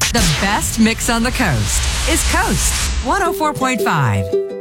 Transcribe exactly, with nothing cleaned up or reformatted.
The best mix on the coast is Coast one oh four point five.